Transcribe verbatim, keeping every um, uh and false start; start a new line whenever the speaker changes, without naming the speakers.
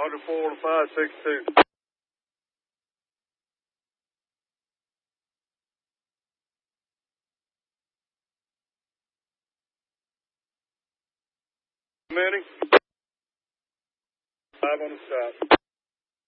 Roger, four to five six two. Many? Five on the stop.